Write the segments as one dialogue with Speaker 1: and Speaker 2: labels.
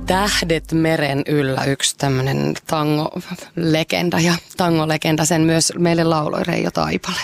Speaker 1: Tähdet meren yllä, yksi tämmöinen tango-legenda ja tango-legenda, sen myös meille lauloi Reijo Taipale.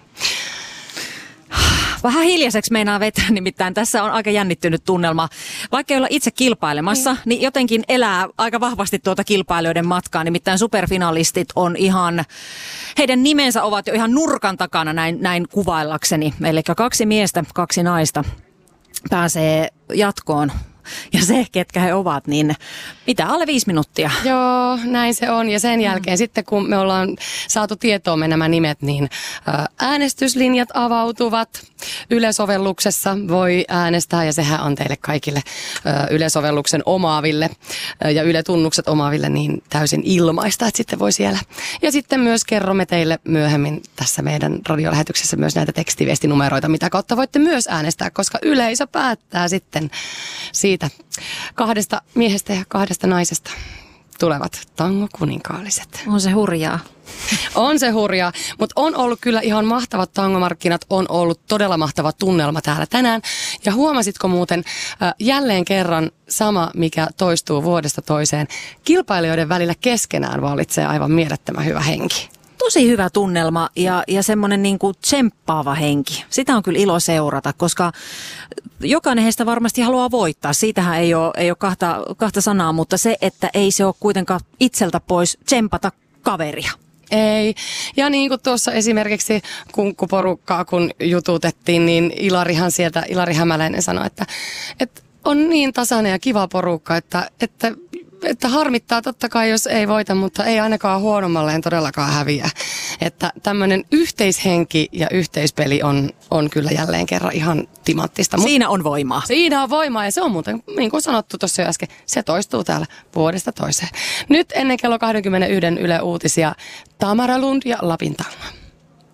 Speaker 2: Vähän hiljaiseksi meinaa vetää, nimittäin tässä on aika jännittynyt tunnelma. Vaikka ei olla itse kilpailemassa, niin jotenkin elää aika vahvasti tuota kilpailijoiden matkaa. Nimittäin superfinalistit on ihan, heidän nimensä ovat jo ihan nurkan takana näin kuvaillakseni. Eli 2 miestä, 2 naista pääsee jatkoon. Ja se, ketkä he ovat, niin mitä alle 5 minuuttia?
Speaker 1: Joo, näin se on. Ja sen jälkeen sitten, kun me ollaan saatu tietoomme nämä nimet, niin äänestyslinjat avautuvat. Yle-sovelluksessa voi äänestää, ja sehän on teille kaikille Yle-sovelluksen omaaville ja Yle-tunnukset omaaville niin täysin ilmaista, että sitten voi siellä. Ja sitten myös kerromme teille myöhemmin tässä meidän radiolähetyksessä myös näitä tekstiviestinumeroita, mitä kautta voitte myös äänestää, koska yleisö päättää sitten siitä 2 miehestä ja 2 naisesta tulevat tangokuninkaaliset.
Speaker 2: On se hurjaa.
Speaker 1: On se hurjaa, mutta on ollut kyllä ihan mahtavat tangomarkkinat, on ollut todella mahtava tunnelma täällä tänään. Ja huomasitko muuten jälleen kerran sama, mikä toistuu vuodesta toiseen, kilpailijoiden välillä keskenään vallitsee aivan mielettömän hyvä henki.
Speaker 2: Tosi hyvä tunnelma ja semmoinen niin kuin tsemppaava henki. Sitä on kyllä ilo seurata, koska jokainen heistä varmasti haluaa voittaa. Siitähän ei ole kahta sanaa, mutta se, että ei se ole kuitenkaan itseltä pois tsempata kaveria.
Speaker 1: Ei. Ja niin kuin tuossa esimerkiksi kunkkuporukkaa kun jututettiin, niin Ilari Hämäläinen sanoi, että on niin tasainen ja kiva porukka, että harmittaa totta kai, jos ei voita, mutta ei ainakaan huonommalleen todellakaan häviä. Että tämmöinen yhteishenki ja yhteispeli on kyllä jälleen kerran ihan timanttista.
Speaker 2: Siinä on voimaa.
Speaker 1: Siinä on voimaa ja se on muuten, niin kuin sanottu tuossa jo äsken, se toistuu täällä vuodesta toiseen. Nyt ennen kello 21 Yle Uutisia Tamara Lund ja Lapin Tango.